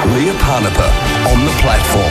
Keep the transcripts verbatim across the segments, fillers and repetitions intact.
Leah Parnapa on the platform.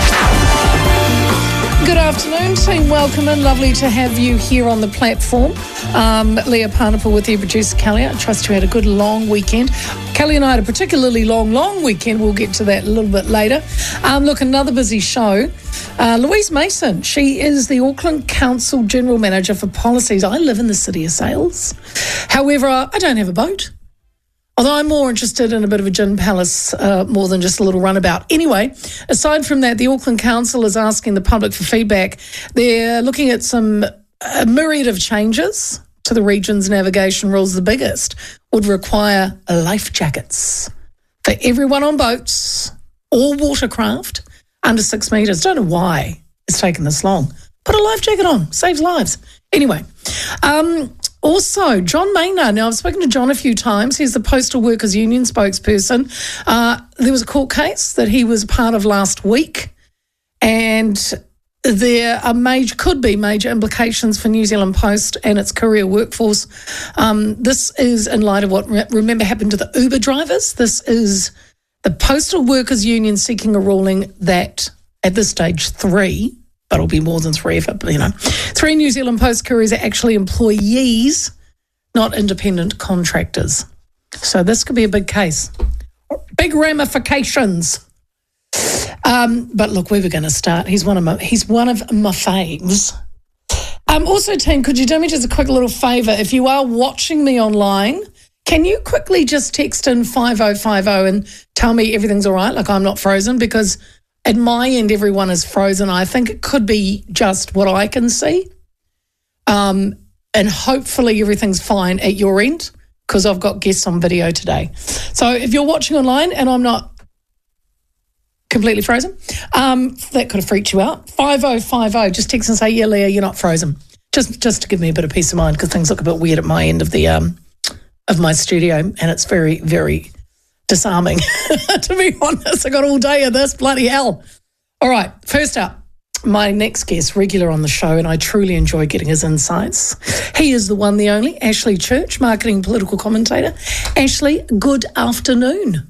Good afternoon, team. Welcome and lovely to have you here on the platform. Um, Leah Parnapa with your producer, Kelly. I trust you had a good long weekend. Kelly and I had a particularly long, long weekend. We'll get to that a little bit later. Um, look, another busy show. Uh, Louise Mason, she is the Auckland Council General Manager for Policies. I live in the city of Sales. However, I don't have a boat. Although I'm more interested in a bit of a gin palace uh, more than just a little runabout. Anyway, aside from that, the Auckland Council is asking the public for feedback. They're looking at some a myriad of changes to the region's navigation rules. The biggest would require life jackets for everyone on boats or watercraft under six metres. Don't know why it's taken this long. Put a life jacket on, saves lives. Anyway, um... also, John Maynard. Now, I've spoken to John a few times. He's the Postal Workers Union spokesperson. Uh, there was a court case that he was part of last week, and there are major, could be major implications for New Zealand Post and its courier workforce. Um, this is in light of what, remember, happened to the Uber drivers. This is the Postal Workers Union seeking a ruling that, at this stage, three... but it'll be more than three if it, you know. Three New Zealand Post couriers are actually employees, not independent contractors. So this could be a big case. Big ramifications. Um, but look, we were going to start. He's one of my, he's one of my faves. Um, also, team, could you do me just a quick little favour? If you are watching me online, can you quickly just text in five oh five oh and tell me everything's all right, like I'm not frozen? Because at my end, everyone is frozen. I think it could be just what I can see. Um, and hopefully everything's fine at your end because I've got guests on video today. So if you're watching online and I'm not completely frozen, um, that could have freaked you out. five oh five oh, just text and say, yeah, Leah, you're not frozen. Just just to give me a bit of peace of mind because things look a bit weird at my end of the um, of my studio and it's very, very disarming, to be honest. I got all day of this, bloody hell. All right, first up, my next guest, regular on the show, and I truly enjoy getting his insights. He is the one, the only, Ashley Church, marketing political commentator. Ashley, good afternoon.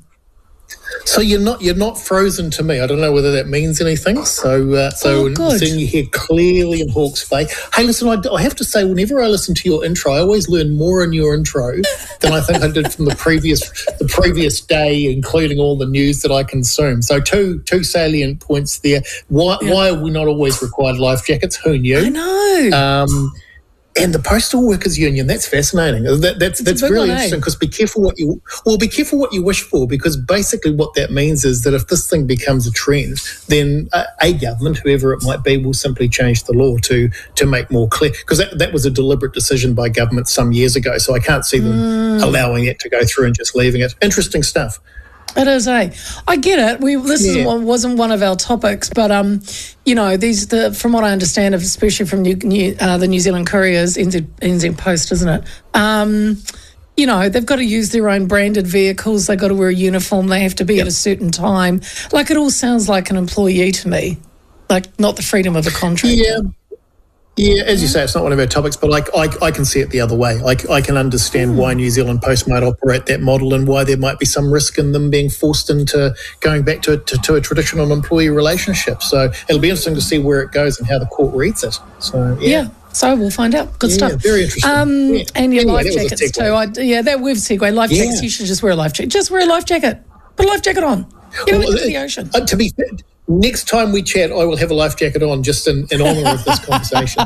So you're not you're not frozen to me. I don't know whether that means anything. So uh, so oh, seeing you here clearly in Hawke's Bay. Hey, listen, I, I have to say, whenever I listen to your intro, I always learn more in your intro than I think I did from the previous the previous day, including all the news that I consume. So two two salient points there. Why yeah. why are we not always required life jackets? Who knew? I know. Um, And the Postal Workers Union, that's fascinating. That, that's that's really interesting because be careful what you well be careful what you wish for because basically what that means is that if this thing becomes a trend, then a, a government, whoever it might be, will simply change the law to to make more clear because that, that was a deliberate decision by government some years ago. So I can't see them mm. allowing it to go through and just leaving it. Interesting stuff. It is, eh? I get it. We this yeah. is one, wasn't one of our topics, but um, you know, these the from what I understand, especially from New, New, uh, the New Zealand Couriers, N Z, N Z Post, isn't it? Um, you know, they've got to use their own branded vehicles. They've got to wear a uniform. They have to be yep. at a certain time. Like it all sounds like an employee to me, like not the freedom of a contractor. Yeah. Yeah, as you say, it's not one of our topics, but like I, I can see it the other way. Like I can understand mm. why New Zealand Post might operate that model and why there might be some risk in them being forced into going back to, to, to a traditional employee relationship. So it'll be interesting to see where it goes and how the court reads it. So yeah. yeah. So we'll find out. Good yeah, stuff. Very interesting. Um, yeah. And your anyway, life jackets too. I, yeah, that we've segued. Life yeah. jackets. You should just wear a life jacket. Just wear a life jacket. Put a life jacket on. Get well, into the ocean. Uh, to be fair, next time we chat, I will have a life jacket on just in, in honour of this conversation.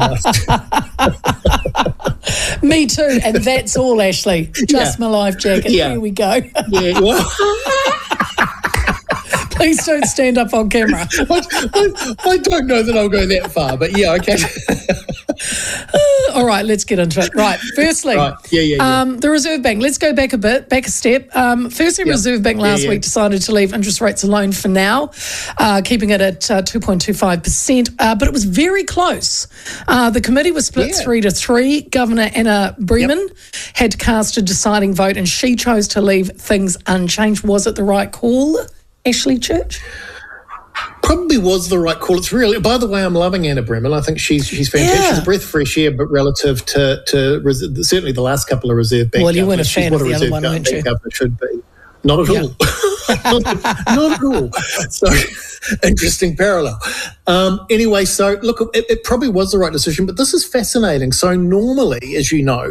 Me too, and that's all, Ashley. Just yeah. my life jacket. Yeah. Here we go. Yeah. Well. Please don't stand up on camera. I, I, I don't know that I'll go that far, but yeah, okay. All right, let's get into it. Right, firstly, right. Yeah, yeah, yeah. Um, the Reserve Bank. Let's go back a bit, back a step. Um, firstly, yep. Reserve Bank last yeah, yeah. week decided to leave interest rates alone for now, uh, keeping it at uh, two point two five percent, uh, but it was very close. Uh, the committee was split yeah. three to three. Governor Anna Bremen yep. had to cast a deciding vote, and she chose to leave things unchanged. Was it the right call, Ashley Church? Probably was the right call. It's really, by the way, I'm loving Anna Bremen. I think she's she's fantastic. Yeah. She's a breath of fresh air, but relative to to res- certainly the last couple of Reserve Bank. Well, you weren't a fan of the other one, weren't you? Governor should be. Not at yeah. all. Not at all. So, interesting parallel. Um, anyway, so look, it, it probably was the right decision, but this is fascinating. So normally, as you know,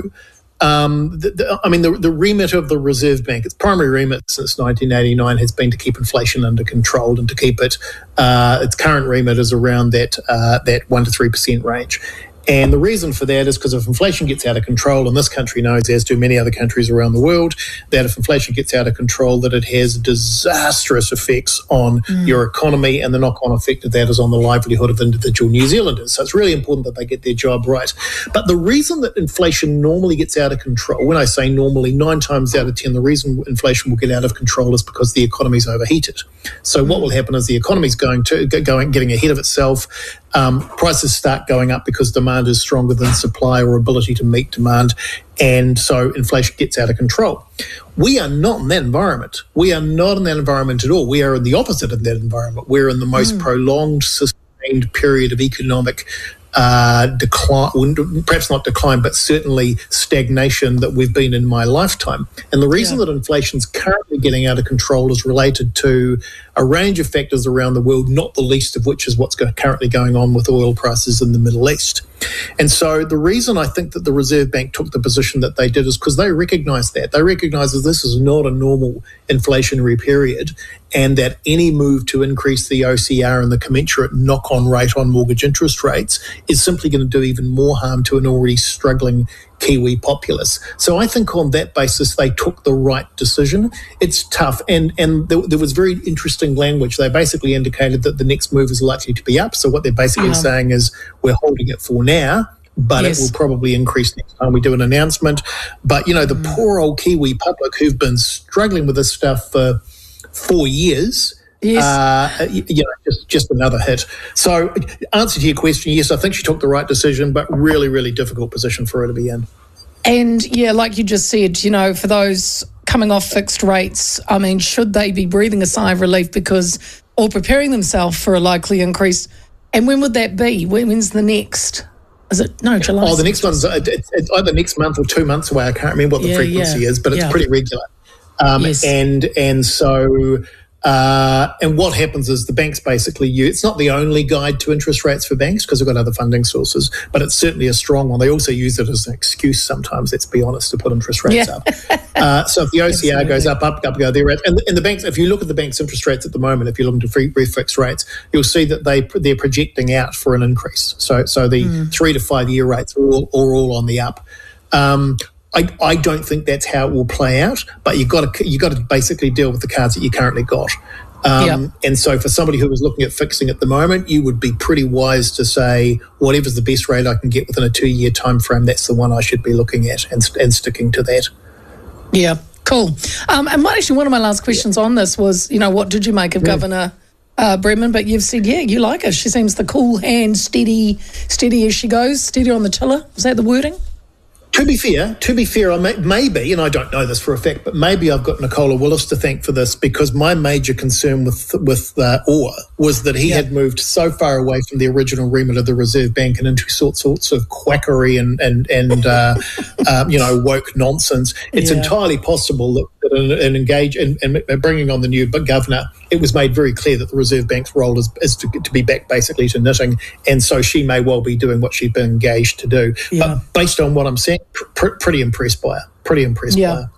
um, the, the, I mean, the, the remit of the Reserve Bank, its primary remit since nineteen eighty-nine has been to keep inflation under control and to keep it, uh, its current remit is around that, uh, that one to three percent range. And the reason for that is because if inflation gets out of control, and this country knows, as do many other countries around the world, that if inflation gets out of control, that it has disastrous effects on mm. your economy, and the knock-on effect of that is on the livelihood of individual New Zealanders. So it's really important that they get their job right. But the reason that inflation normally gets out of control, when I say normally, nine times out of ten, the reason inflation will get out of control is because the economy's overheated. So mm. what will happen is the economy's going to going getting ahead of itself. Um, prices start going up because demand is stronger than supply or ability to meet demand, and so inflation gets out of control. We are not in that environment. We are not in that environment at all. We are in the opposite of that environment. We're in the most mm. prolonged, sustained period of economic uh, decline, perhaps not decline, but certainly stagnation that we've been in my lifetime. And the reason yeah. that inflation's currently getting out of control is related to a range of factors around the world, not the least of which is what's currently going on with oil prices in the Middle East. And so the reason I think that the Reserve Bank took the position that they did is because they recognise that. They recognise that this is not a normal inflationary period, and that any move to increase the O C R and the commensurate knock-on rate on mortgage interest rates is simply going to do even more harm to an already struggling Kiwi populace. So I think on that basis they took the right decision. It's tough, and and there, there was very interesting language. They basically indicated that the next move is likely to be up. So what they're basically uh-huh. saying is we're holding it for now, but yes. it will probably increase next time we do an announcement. But, you know, the mm. poor old Kiwi public who've been struggling with this stuff for four years, Yes. Uh, you know, just, just another hit. So, answer to your question, yes, I think she took the right decision, but really, really difficult position for her to be in. And, yeah, like you just said, you know, for those coming off fixed rates, I mean, should they be breathing a sigh of relief because, or preparing themselves for a likely increase? And when would that be? When, when's the next? Is it, no, July? Oh, the next one's it's, it's either next month or two months away. I can't remember what the yeah, frequency yeah, is, but it's yeah. pretty regular. Um, yes. And and so... Uh, and what happens is the banks basically use, it's not the only guide to interest rates for banks because they've got other funding sources, but it's certainly a strong one. They also use it as an excuse sometimes, let's be honest, to put interest rates yeah. up. Uh, so if the O C R goes up, up, up, go there. And, and the banks, if you look at the bank's interest rates at the moment, if you're looking to free, free fixed rates, you'll see that they, they're projecting out for an increase. So so the mm. three to five year rates are all, are all on the up. Um, I, I don't think that's how it will play out, but you've got to you got to basically deal with the cards that you currently got. Um, yep. And so for somebody who was looking at fixing at the moment, you would be pretty wise to say, whatever's the best rate I can get within a two-year time frame, that's the one I should be looking at and, and sticking to that. Yeah, cool. Um, and actually one of my last questions yeah. on this was, you know, what did you make of yeah. Governor uh, Brennan? But you've said, yeah, you like her. She seems the cool hand, steady, steady as she goes, steady on the tiller. Is that the wording? To be fair, to be fair, I may, maybe, and I don't know this for a fact, but maybe I've got Nicola Willis to thank for this, because my major concern with with uh, Orr was that he yeah. had moved so far away from the original remit of the Reserve Bank and into sorts, sorts of quackery and and and uh, um, you know woke nonsense. It's yeah. entirely possible that, that an, an engage and, and bringing on the new governor, it was made very clear that the Reserve Bank's role is, is to, to be back basically to knitting, and so she may well be doing what she's been engaged to do. Yeah. But based on what I'm saying, pr- pretty impressed by her. Pretty impressed yeah. by her.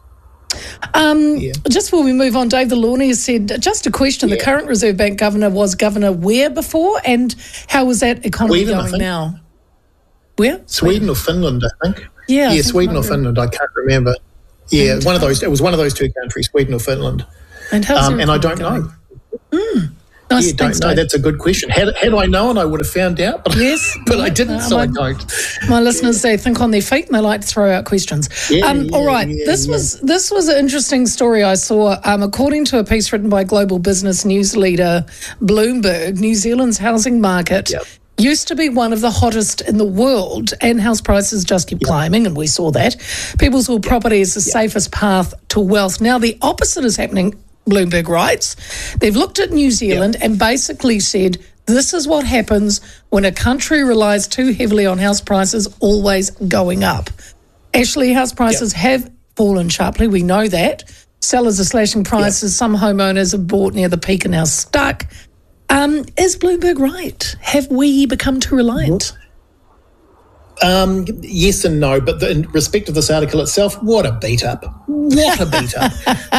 Um, yeah. Just before we move on, Dave Delaunay has said, just a question, yeah. the current Reserve Bank governor was Governor where before, and how was that economy Sweden, going now? Where? Sweden, Sweden or Finland, I think. Yeah, yeah, Sweden or Finland, I can't remember. Yeah, and one of those. It was one of those two countries, Sweden or Finland. And how's um, and I don't going? know. Mm. Nice, yeah, don't know. That's a good question. Had, had I known, I would have found out. But, yes, but I didn't, uh, so my, I don't. My listeners, they think on their feet and they like to throw out questions. Yeah, um, yeah, all right, yeah, this yeah. was this was an interesting story I saw. Um, according to a piece written by global business news leader Bloomberg, New Zealand's housing market yep. used to be one of the hottest in the world, and house prices just keep yep. climbing, and we saw that. People saw property as the yep. safest path to wealth. Now the opposite is happening. Bloomberg writes, they've looked at New Zealand yep. and basically said, this is what happens when a country relies too heavily on house prices always going up. Actually, house prices yep. have fallen sharply. We know that. Sellers are slashing prices. Yep. Some homeowners have bought near the peak and now stuck. Um, is Bloomberg right? Have we become too reliant? What? Um, yes and no, but the, in respect of this article itself, what a beat up. What a beat up.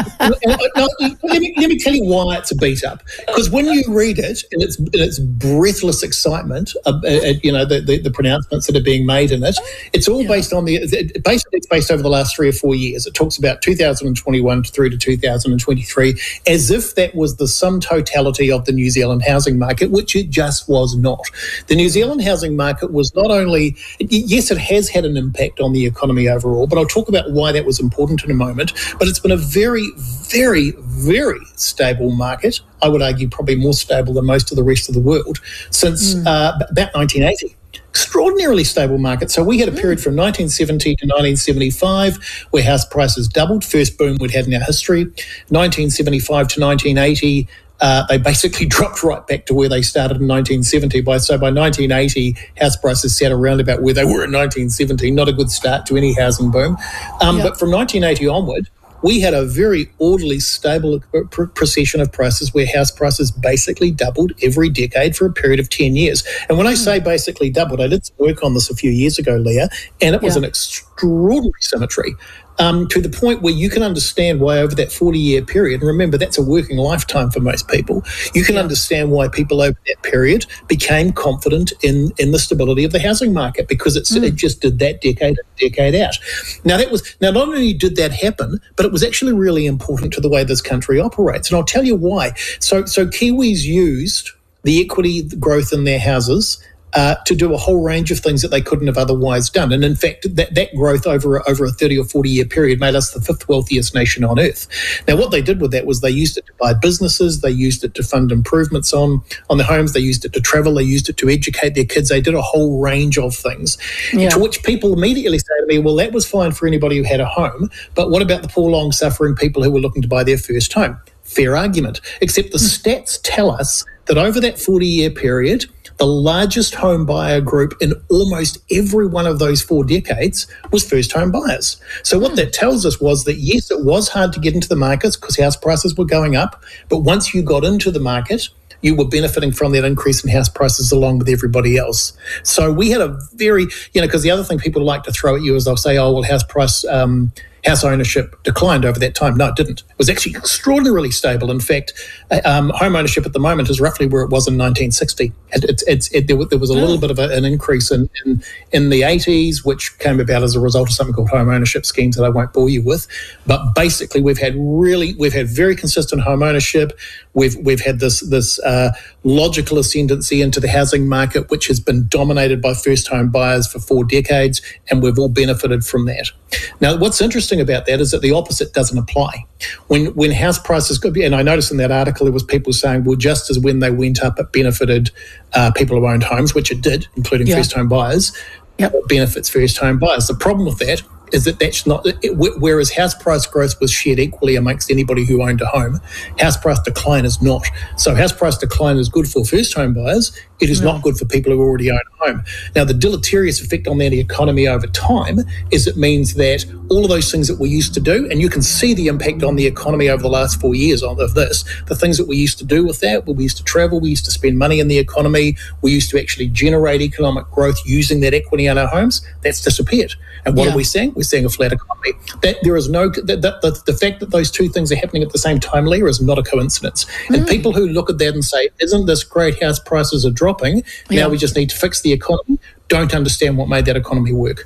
no, let, me, let me tell you why it's a beat up. Because when you read it in its, in its breathless excitement, uh, uh, you know, the, the, the pronouncements that are being made in it, it's all yeah. based on the, basically it's based over the last three or four years. It talks about two thousand twenty-one through to two thousand twenty-three as if that was the sum totality of the New Zealand housing market, which it just was not. The New Zealand housing market was not only... Yes, it has had an impact on the economy overall, but I'll talk about why that was important in a moment. But it's been a very, very, very stable market. I would argue probably more stable than most of the rest of the world since mm. uh, about nineteen eighty. Extraordinarily stable market. So we had a period from nineteen seventy to nineteen seventy-five where house prices doubled, first boom we'd had in our history. nineteen seventy-five to nineteen eighty, Uh, they basically dropped right back to where they started in nineteen seventy. By so by nineteen eighty, house prices sat around about where they were in nineteen seventy. Not a good start to any housing boom. Um, yep. But from nineteen eighty onward, we had a very orderly, stable pr- procession of prices where house prices basically doubled every decade for a period of ten years. And when I say basically doubled, I did some work on this a few years ago, Leah, and it was yeah. an extraordinary symmetry. Um, to the point where you can understand why over that forty-year period, and remember that's a working lifetime for most people, you can yeah. understand why people over that period became confident in, in the stability of the housing market because it's, mm. it just did that decade in, decade out. Now that was now not only did that happen, but it was actually really important to the way this country operates, and I'll tell you why. So, so Kiwis used the equity growth in their houses Uh, to do a whole range of things that they couldn't have otherwise done. And in fact, that, that growth over, over a thirty or forty year period made us the fifth wealthiest nation on earth. Now, what they did with that was they used it to buy businesses, they used it to fund improvements on, on the homes, they used it to travel, they used it to educate their kids, they did a whole range of things. Yeah. To which people immediately say to me, well, that was fine for anybody who had a home, but what about the poor, long-suffering people who were looking to buy their first home? Fair argument, except the stats tell us that over that forty-year period, the largest home buyer group in almost every one of those four decades was first home buyers. So what that tells us was that, yes, it was hard to get into the markets because house prices were going up, but once you got into the market, you were benefiting from that increase in house prices along with everybody else. So we had a very, you know, because the other thing people like to throw at you is they'll say, oh, well, house price, um, house ownership declined over that time. No, it didn't. It was actually extraordinarily stable. In fact, um, home ownership at the moment is roughly where it was in nineteen sixty. It, it's, it's, it, there, there was a little bit of a, an increase in, in, in the eighties, which came about as a result of something called home ownership schemes that I won't bore you with. But basically, we've had really, we've had very consistent home ownership. We've we've had this this uh, logical ascendancy into the housing market, which has been dominated by first home buyers for four decades, and we've all benefited from that. Now, what's interesting about that is that the opposite doesn't apply. When when house prices go, and I noticed in that article there was people saying, well, just as when they went up, it benefited uh, people who owned homes, which it did, including yeah. first home buyers. Yep. It benefits first home buyers. The problem with that is that that's not, it, whereas house price growth was shared equally amongst anybody who owned a home, house price decline is not. So house price decline is good for first home buyers. It is no. not good for people who already own a home. Now, the deleterious effect on the economy over time is it means that all of those things that we used to do, and you can see the impact on the economy over the last four years of this, the things that we used to do with that, well, we used to travel, we used to spend money in the economy, we used to actually generate economic growth using that equity in our homes, that's disappeared. And what yeah. are we seeing? We're seeing a flat economy. That there is no that, that, the, the fact that those two things are happening at the same time, Leah, is not a coincidence. Mm. And people who look at that and say, "Isn't this great? House prices are dropping. Yeah. Now we just need to fix the economy," don't understand what made that economy work.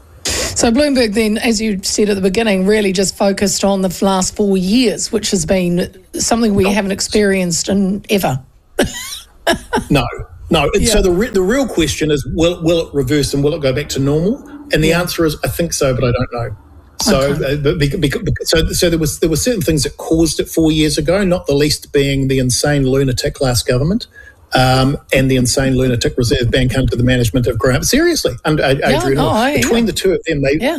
So Bloomberg then, as you said at the beginning, really just focused on the last four years, which has been something we no. haven't experienced in ever. no. No, yeah. so the re- the real question is, will will it reverse and will it go back to normal? And the yeah. answer is, I think so, but I don't know. So, okay. uh, because, because, so, so there was there were certain things that caused it four years ago, not the least being the insane lunatic last government, um, and the insane lunatic Reserve Bank under the management of Graham. Seriously, under Adrian, yeah, no, I, between yeah. the two of them, they. Yeah.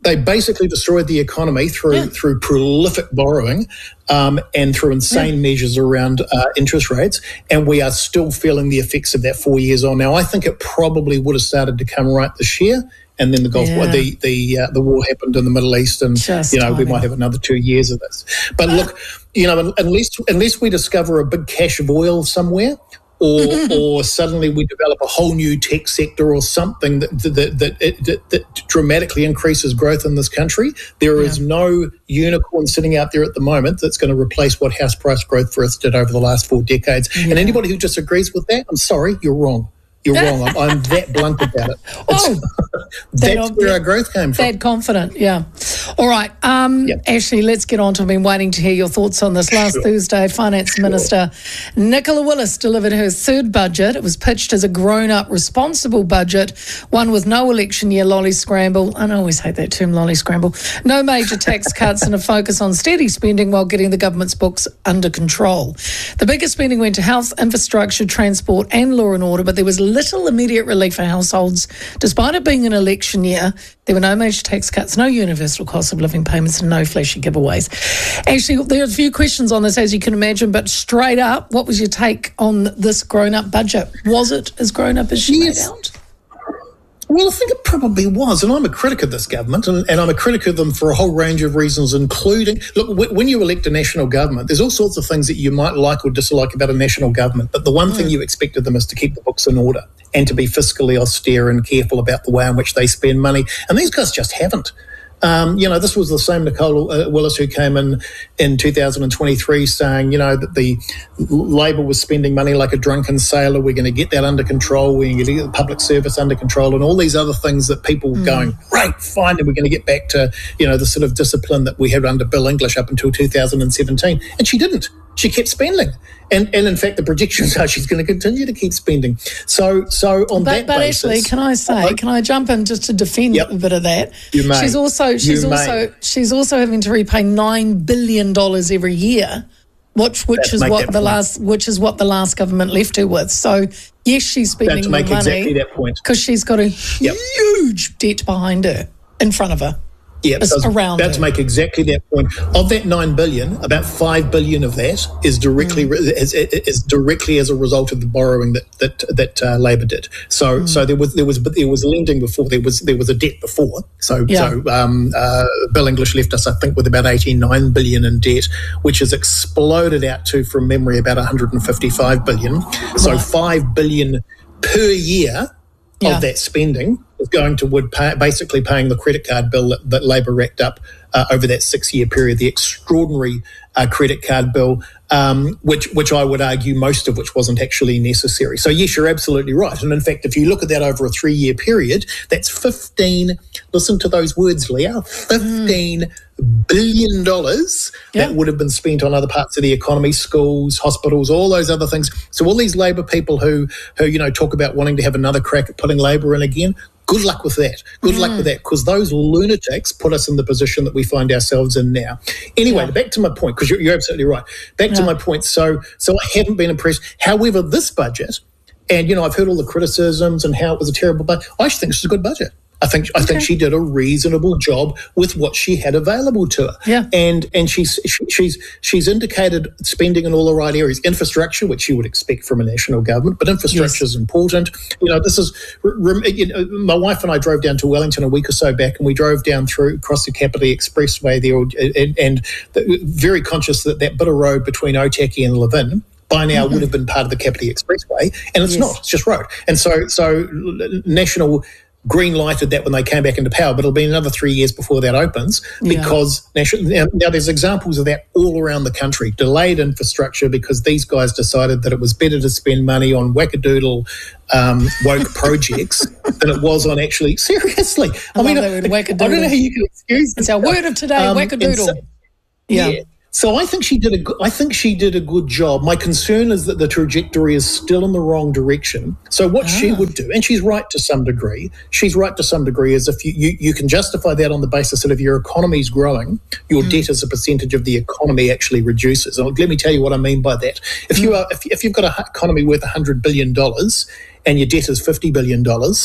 They basically destroyed the economy through yeah. through prolific borrowing um, and through insane yeah. measures around uh, interest rates, and we are still feeling the effects of that four years on. Now, I think it probably would have started to come right this year, and then the Gulf yeah. War, the the uh, the war happened in the Middle East, and Just you know timing. we might have another two years of this. But look, you know, unless unless we discover a big cache of oil somewhere, or or suddenly we develop a whole new tech sector or something that that that, that, that dramatically increases growth in this country, there yeah. is no unicorn sitting out there at the moment that's going to replace what house price growth for us did over the last four decades. Yeah. And anybody who disagrees with that, I'm sorry, you're wrong. You're wrong. I'm, I'm that blunt about it. Oh, that's where our growth came from. That confident, yeah. All right, um, yep. Ashley, let's get on to. I've been waiting to hear your thoughts on this. Last sure. Thursday, Finance sure. Minister Nicola Willis delivered her third budget. It was pitched as a grown-up, responsible budget, one with no election year lolly scramble. I always hate that term, lolly scramble. No major tax cuts and a focus on steady spending while getting the government's books under control. The biggest spending went to health, infrastructure, transport and law and order, but there was little immediate relief for households. Despite it being an election year, there were no major tax cuts, no universal cost of living payments and no flashy giveaways. Actually, there are a few questions on this, as you can imagine, but straight up, what was your take on this grown-up budget? Was it as grown-up as she yes. made out? Well, I think it probably was, and I'm a critic of this government, and, and I'm a critic of them for a whole range of reasons, including, look, w- when you elect a national government, there's all sorts of things that you might like or dislike about a national government, but the one mm. thing you expect of them is to keep the books in order and to be fiscally austere and careful about the way in which they spend money, and these guys just haven't. Um, you know, this was the same Nicola uh, Willis who came in in two thousand twenty-three saying, you know, that the Labor was spending money like a drunken sailor. We're going to get that under control. We're going to get the public service under control and all these other things that people were mm. going, right, fine, and we're going to get back to, you know, the sort of discipline that we had under Bill English up until two thousand seventeen. And she didn't. She kept spending. And, and in fact, the predictions are she's going to continue to keep spending. So so on but, that but basis... But actually, can I say, I, can I jump in just to defend yep, a bit of that? You may. She's also, she's you also, may. she's also having to repay nine billion dollars every year, which, which is what the point. last, which is what the last government left her with. So yes, she's spending to more make money exactly that point. Because she's got a yep. huge debt behind her, in front of her. Yeah, around about to make exactly that point. Of that nine billion, about five billion of that is directly mm. is, is directly as a result of the borrowing that that that uh, Labor did. So mm. so there was there was there was lending before, there was there was a debt before. So yeah. so um, uh, Bill English left us, I think, with about eighty-nine billion in debt, which has exploded out to, from memory, about one hundred fifty-five billion. So right. five billion per year yeah. of that spending is going toward pay, basically paying the credit card bill that, that Labor racked up uh, over that six-year period, the extraordinary uh, credit card bill, um, which which I would argue most of which wasn't actually necessary. So yes, you're absolutely right. And in fact, if you look at that over a three-year period, that's fifteen, listen to those words, Leah, fifteen mm. billion dollars yeah. that would have been spent on other parts of the economy, schools, hospitals, all those other things. So all these Labor people who, who you know, talk about wanting to have another crack at putting Labor in again, good luck with that. Good mm. luck with that, because those lunatics put us in the position that we find ourselves in now. Anyway, yeah. back to my point, because you're, you're absolutely right. Back yeah. to my point. So, so I haven't been impressed. However, this budget, and, you know, I've heard all the criticisms and how it was a terrible budget. I actually think it's a good budget. I think I okay. think she did a reasonable job with what she had available to her. Yeah. And and she's she, she's she's indicated spending in all the right areas. Infrastructure, which you would expect from a national government, but infrastructure yes. is important. You know, this is you know, my wife and I drove down to Wellington a week or so back, and we drove down through across the Kapiti Expressway there, and, and the, very conscious that that bit of road between Otaki and Levin by now mm-hmm. would have been part of the Kapiti Expressway, and it's yes. not. It's just road. And so so national green lighted that when they came back into power, but it'll be another three years before that opens because yeah. now, now there's examples of that all around the country. Delayed infrastructure because these guys decided that it was better to spend money on wackadoodle um, woke projects than it was on actually, seriously. I, I mean, I, I don't know how you can excuse It's our word of today, um, wackadoodle. So, yeah. yeah. So I think she did a. I think she did a good job. My concern is that the trajectory is still in the wrong direction. So what ah. she would do, and she's right to some degree. She's right to some degree, is if you, you, you can justify that on the basis that if your economy's growing, your mm. debt as a percentage of the economy actually reduces. And let me tell you what I mean by that. If mm. you are, if, if you've got an economy worth a hundred billion dollars and your debt is fifty billion dollars,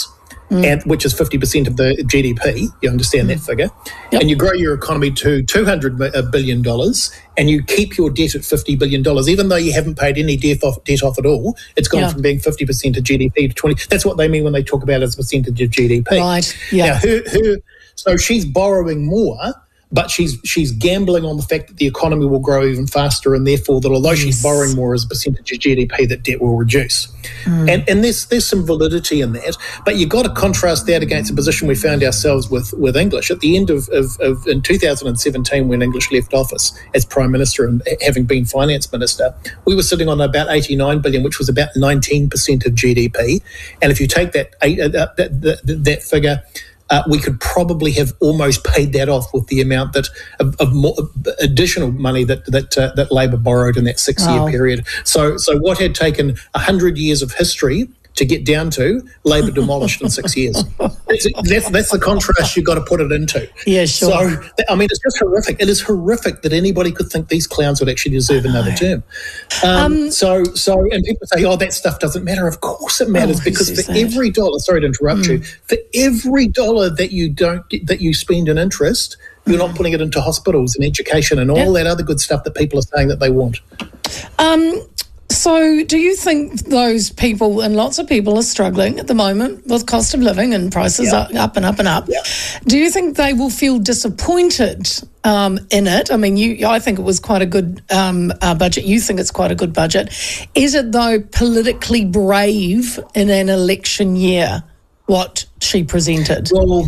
mm. and which is fifty percent of the G D P, you understand mm. that figure, yep. and you grow your economy to two hundred billion dollars and you keep your debt at fifty billion dollars, even though you haven't paid any debt off, debt off at all, it's gone yeah. from being fifty percent of G D P to twenty. That's what they mean when they talk about it as a percentage of G D P. Right, yeah. Now, her, her, so she's borrowing more, but she's she's gambling on the fact that the economy will grow even faster, and therefore that although yes. she's borrowing more as a percentage of G D P, that debt will reduce. Mm. And and there's there's some validity in that. But you've got to contrast that against the position we found ourselves with with English. At the end of, of, of in two thousand seventeen, when English left office as Prime Minister and having been Finance Minister, we were sitting on about eighty-nine billion, which was about nineteen percent of G D P. And if you take that, uh, that, that, that figure, Uh, we could probably have almost paid that off with the amount that of, of more additional money that that uh, that Labor borrowed in that six-year wow. period. So, so what had taken a hundred years of history to get down to, Labor demolished in six years. That's, that's, that's the contrast you've got to put it into. Yeah, sure. So, I mean, it's just horrific. It is horrific that anybody could think these clowns would actually deserve another term. Um, um, so, so, and people say, oh, that stuff doesn't matter. Of course it matters, oh, because for that? every dollar, sorry to interrupt mm. you, for every dollar that you don't get, that you spend in interest, you're mm. not putting it into hospitals and education and all yep. that other good stuff that people are saying that they want. Um. So do you think those people, and lots of people are struggling at the moment with cost of living and prices yeah. up and up and up, yeah. do you think they will feel disappointed um, in it? I mean, you, I think it was quite a good um, uh, budget. You think it's quite a good budget. Is it, though, politically brave in an election year, what she presented? Well,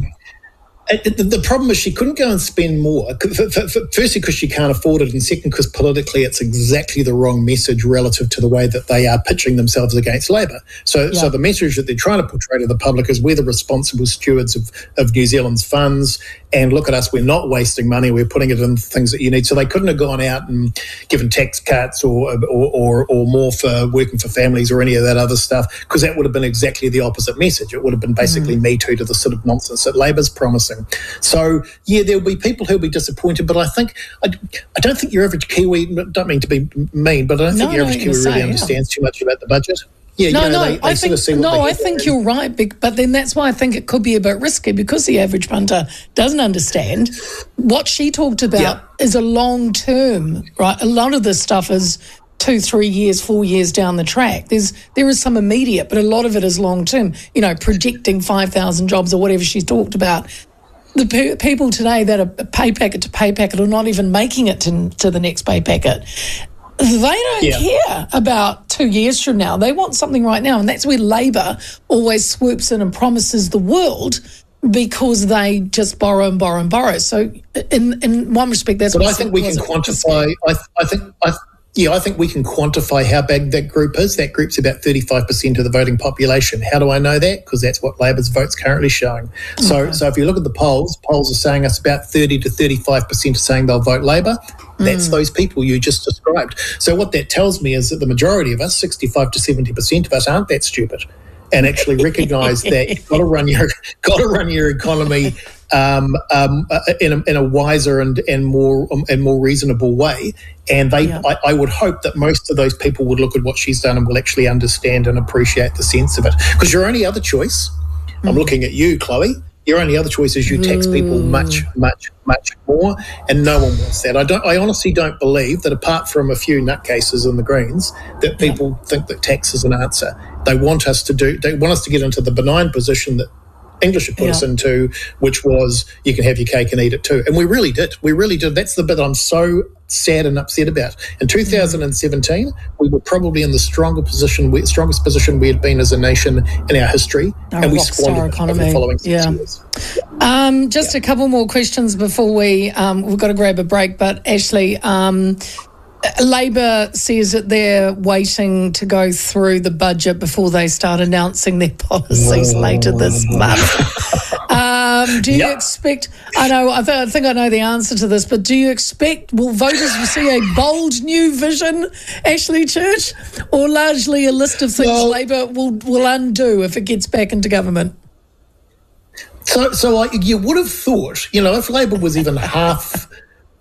the problem is she couldn't go and spend more. Firstly, because she can't afford it, and second, because politically it's exactly the wrong message relative to the way that they are pitching themselves against Labor. So, yeah. so the message that they're trying to portray to the public is we're the responsible stewards of, of New Zealand's funds, and look at us, we're not wasting money, we're putting it in things that you need. So they couldn't have gone out and given tax cuts or or, or, or more for working for families or any of that other stuff, because that would have been exactly the opposite message. It would have been basically mm. Me Too to the sort of nonsense that Labor's promising. So, yeah, there'll be people who'll be disappointed, but I think, I, I don't think your average Kiwi, don't mean to be mean, but I don't no, think your average Kiwi really say, understands yeah. too much about the budget. Yeah, no, you know, no, they, they I think, sort of no, I think you're right, but then that's why I think it could be a bit risky, because the average punter doesn't understand. What she talked about yeah. is a long term, right? A lot of this stuff is two, three years, four years down the track. There's there is some immediate, but a lot of it is long term. You know, projecting five thousand jobs or whatever she's talked about. The pe- people today that are pay packet to pay packet are not even making it to, to the next pay packet. They don't yeah. care about two years from now. They want something right now, and that's where Labor always swoops in and promises the world, because they just borrow and borrow and borrow. So in in one respect, that's but what I think we can quantify. I, I think I. Yeah, I think we can quantify how big that group is. That group's about thirty-five percent of the voting population. How do I know that? Because that's what Labor's vote's currently showing. So okay. so if you look at the polls, polls are saying us about thirty to thirty-five percent are saying they'll vote Labor. That's mm. those people you just described. So what that tells me is that the majority of us, sixty-five to seventy percent of us, aren't that stupid, and actually recognise that you've got to run your got to run your economy um, um, in, a, in a wiser and and more um, and more reasonable way. And they, yeah. I, I would hope that most of those people would look at what she's done and will actually understand and appreciate the sense of it. Because your only other choice, mm. I'm looking at you, Chloe. Your only other choice is you tax mm. people much, much, much more, and no one wants that. I don't. I honestly don't believe that, apart from a few nutcases in the Greens, that people yeah. think that tax is an answer. They want us to do. They want us to get into the benign position that English had put yeah. us into, which was you can have your cake and eat it too. And we really did. We really did. That's the bit I'm so sad and upset about. In two thousand seventeen, mm. we were probably in the stronger position, we, strongest position we had been as a nation in our history, our and we squandered it over the following six yeah. years. Um, just yeah. a couple more questions before we um, we've got to grab a break. But Ashley, um, Labor says that they're waiting to go through the budget before they start announcing their policies later this month. Um, do you yep. expect, I know, I, th- I think I know the answer to this, but do you expect, will voters see a bold new vision, Ashley Church, or largely a list of things well, Labor will, will undo if it gets back into government? So, so I, you would have thought, you know, if Labor was even half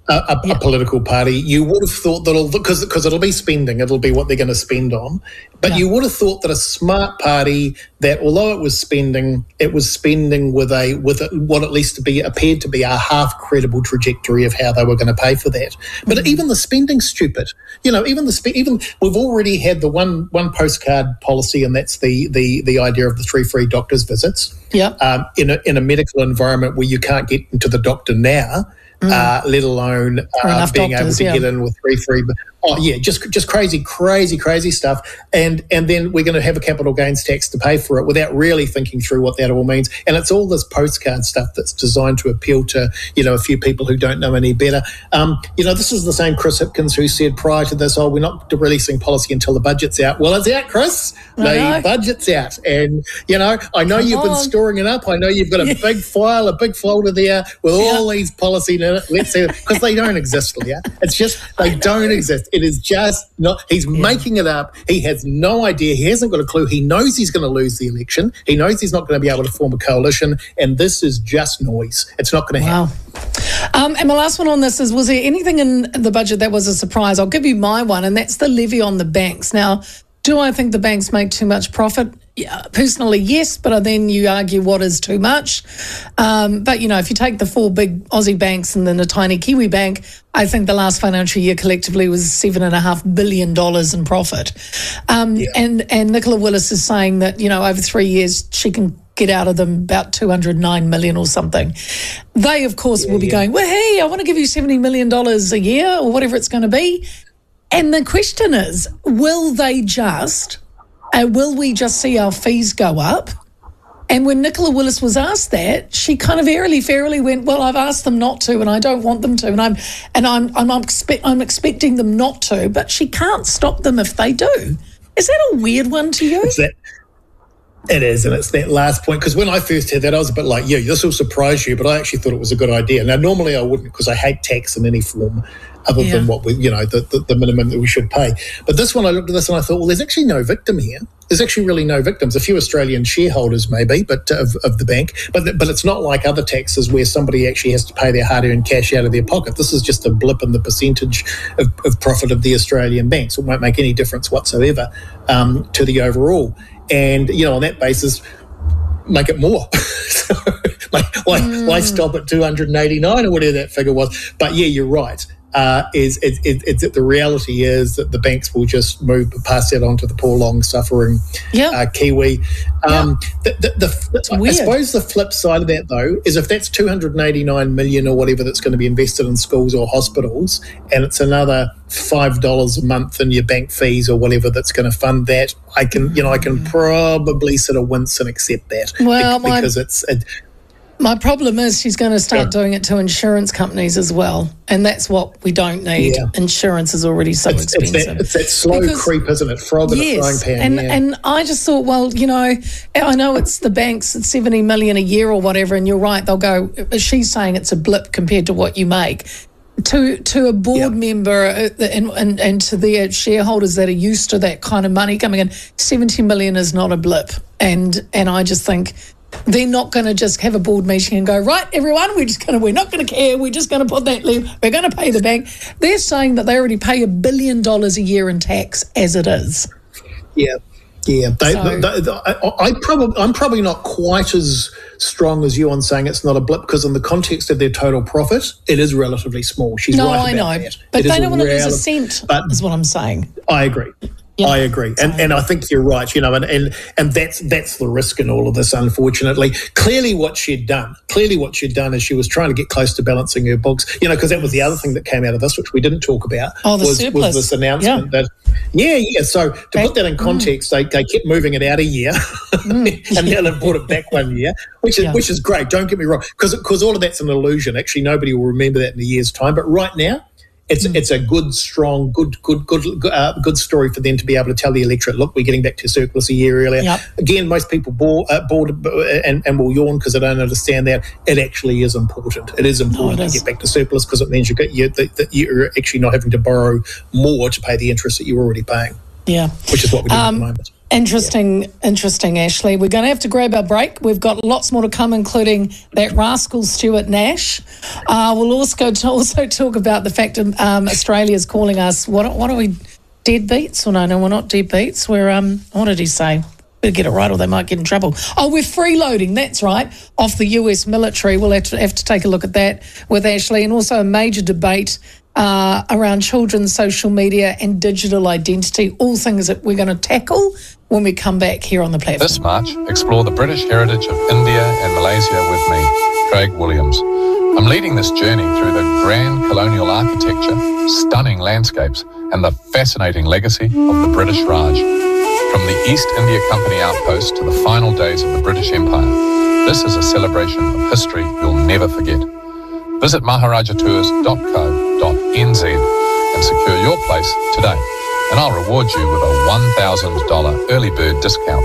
A, a, yeah. a political party, you would have thought that, because because it'll be spending, it'll be what they're going to spend on. But yeah. you would have thought that a smart party that, although it was spending, it was spending with a with a, what at least to be appeared to be a half credible trajectory of how they were going to pay for that. But mm-hmm. even the spending's stupid. You know, even the spe- even we've already had the one one postcard policy, and that's the the the idea of the three free doctors visits. Yeah, um, in a in a medical environment where you can't get into the doctor now. Mm. Uh, let alone uh, being doctors, able to yeah. get in with three free. Oh yeah, just just crazy, crazy, crazy stuff. And and then we're going to have a capital gains tax to pay for it without really thinking through what that all means. And it's all this postcard stuff that's designed to appeal to, you know, a few people who don't know any better. Um, you know, this is the same Chris Hipkins who said prior to this, oh, we're not releasing policy until the budget's out. Well, it's out, Chris. The budget's out. And, you know, I know Come you've on. been storing it up. I know you've got a big file, a big folder there with yeah. all these policy in it. Let's see, because they don't exist, Leah. It's just, they don't exist. It is just not, he's yeah. making it up. He has no idea. He hasn't got a clue. He knows he's going to lose the election. He knows he's not going to be able to form a coalition. And this is just noise. It's not going to wow. happen. Um, and my last one on this is, was there anything in the budget that was a surprise? I'll give you my one, and that's the levy on the banks. Now, do I think the banks make too much profit? Yeah, personally, yes, but then you argue what is too much. Um, but, you know, if you take the four big Aussie banks and then a tiny Kiwi bank, I think the last financial year collectively was seven and a half billion dollars in profit. Um, yeah. And and Nicola Willis is saying that, you know, over three years she can get out of them about two hundred nine million or something. They, of course, yeah, will be yeah. going, well, hey, I want to give you seventy million dollars a year or whatever it's going to be. And the question is, will they just... Uh, will we just see our fees go up? And when Nicola Willis was asked that, she kind of airily, fairly went, "Well, I've asked them not to, and I don't want them to, and I'm and I'm I'm I'm, expe- I'm expecting them not to, but she can't stop them if they do." Is that a weird one to you? It's that, it is, and it's that last point, because when I first heard that, I was a bit like, "Yeah, this will surprise you," but I actually thought it was a good idea. Now, normally I wouldn't, because I hate tax in any form, other yeah. than what we, you know, the, the, the minimum that we should pay. But this one, I looked at this and I thought, well, there's actually no victim here. There's actually really no victims. A few Australian shareholders maybe, but of, of the bank. But but it's not like other taxes where somebody actually has to pay their hard-earned cash out of their pocket. This is just a blip in the percentage of, of profit of the Australian banks. It won't make any difference whatsoever um, to the overall. And, you know, on that basis, make it more. So, like, why, mm. why stop at two hundred eighty-nine or whatever that figure was? But yeah, you're right. Uh, is it, it, it's the reality is that the banks will just move pass that on to the poor long-suffering yep. uh, Kiwi. Um, yep. the, the, the, I suppose the flip side of that, though, is if that's two hundred eighty-nine million dollars or whatever that's going to be invested in schools or hospitals, and it's another five dollars a month in your bank fees or whatever that's going to fund that, I can, you know, I can probably sort of wince and accept that. Well, because my- it's... It, My problem is she's going to start yeah. doing it to insurance companies as well, and that's what we don't need. Yeah. Insurance is already so it's, expensive. It's that, it's that slow because, creep, isn't it? Frog in yes, a frying pan. And, yeah. and I just thought, well, you know, I know it's the banks, it's seventy million dollars a year or whatever, and you're right, they'll go, she's saying it's a blip compared to what you make. To to a board yep. member and, and and to their shareholders that are used to that kind of money coming in, seventy million dollars is not a blip. And and I just think... they're not going to just have a board meeting and go, right, everyone, we're just going to, we're not going to care, we're just going to put that leave, we're going to pay the bank. They're saying that they already pay a billion dollars a year in tax as it is. Yeah, yeah. They, so, they, they, I, I probably, I'm probably not quite as strong as you on saying it's not a blip, because in the context of their total profit, it is relatively small. She's no, right I about know, that. But it they don't want to lose a cent, but, is what I'm saying. I agree. Yeah. I agree. And and I think you're right, you know, and, and and that's that's the risk in all of this, unfortunately. Clearly what she'd done, clearly what she'd done is she was trying to get close to balancing her books, you know, because that was the other thing that came out of this, which we didn't talk about, oh, the was, surplus. was this announcement yeah. that, yeah, yeah. So to okay. put that in context, mm. they, they kept moving it out a year mm. and now they've brought it back one year, which is, yeah. which is great. Don't get me wrong, because because all of that's an illusion. Actually, nobody will remember that in a year's time. But right now, It's mm. it's a good, strong, good, good, good, uh, good story for them to be able to tell the electorate, look, we're getting back to surplus a year earlier. Yep. Again, most people bore, uh, bored and, and will yawn because they don't understand that. It actually is important. It is important oh, it to is. get back to surplus, because it means you get you, that, that you're actually not having to borrow more to pay the interest that you're already paying. Yeah. Which is what we're doing um, at the moment. Interesting, interesting, Ashley. We're going to have to grab our break. We've got lots more to come, including that rascal Stuart Nash. Uh, we'll also to also talk about the fact that um, Australia's calling us, what, what are we, deadbeats? Or no, no, we're not deadbeats. We're, um, what did he say? Better get it right or they might get in trouble. Oh, we're freeloading, that's right, off the U S military. We'll have to, have to take a look at that with Ashley, and also a major debate uh, around children's social media and digital identity, all things that we're going to tackle when we come back here on the platform. This March, explore the British heritage of India and Malaysia with me, Craig Williams. I'm leading this journey through the grand colonial architecture, stunning landscapes, and the fascinating legacy of the British Raj. From the East India Company outpost to the final days of the British Empire, this is a celebration of history you'll never forget. Visit maharaja tours dot co dot n z and secure your place today, and I'll reward you with a one thousand dollars early bird discount.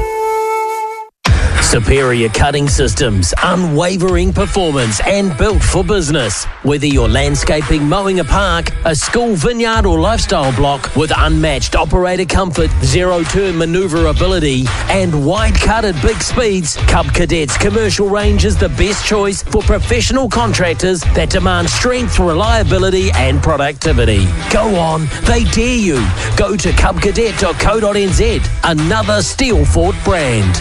Superior cutting systems, unwavering performance, and built for business. Whether you're landscaping, mowing a park, a school, vineyard, or lifestyle block, with unmatched operator comfort, zero-turn manoeuvrability, and wide-cutted big speeds, Cub Cadet's commercial range is the best choice for professional contractors that demand strength, reliability, and productivity. Go on, they dare you. Go to cub cadet dot co dot n z, another Steelfort brand.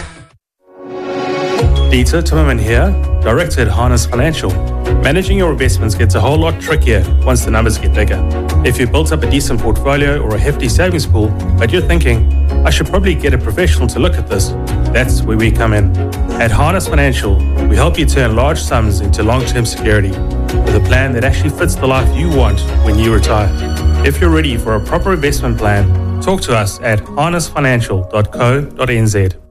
Dieter Timmerman here, Director at Harness Financial. Managing your investments gets a whole lot trickier once the numbers get bigger. If you've built up a decent portfolio or a hefty savings pool, but you're thinking, I should probably get a professional to look at this, that's where we come in. At Harness Financial, we help you turn large sums into long-term security with a plan that actually fits the life you want when you retire. If you're ready for a proper investment plan, talk to us at harness financial dot co dot n z.